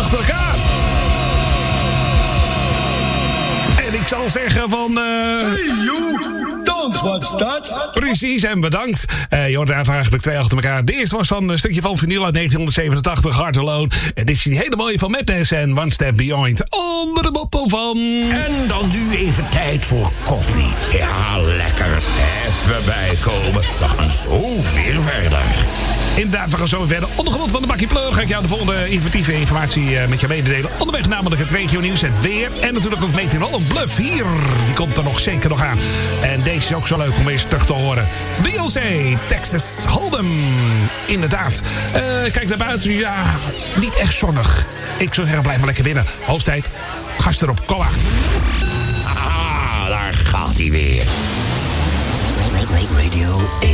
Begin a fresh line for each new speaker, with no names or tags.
achter elkaar. En ik zal zeggen van...
Hey, you! Don't watch that!
Precies, en bedankt. Je hoort eigenlijk twee achter elkaar. De eerste was dan een stukje van vinyl uit 1987, Heart Alone. En dit is die hele mooie van Madness en One Step Beyond. Onder de bottel van...
En dan nu even tijd voor koffie. Ja, lekker. Even bijkomen. We gaan zo weer verder.
Inderdaad, we gaan zo verder. Ondergrond van de bakkie pleur ga ik jou de volgende inventieve informatie met je mededelen. Onderweg namelijk het regionieuws, het weer en natuurlijk ook Meteorol. Een bluff hier, die komt er nog zeker nog aan. En deze is ook zo leuk om eens terug te horen. Beyoncé, Texas Hold'em. Inderdaad. Kijk naar buiten, ja, niet echt zonnig. Ik zou zeggen, blijf maar lekker binnen. Hoofdtijd, gast erop, kom maar.
Ah, daar gaat hij weer. Radio 1.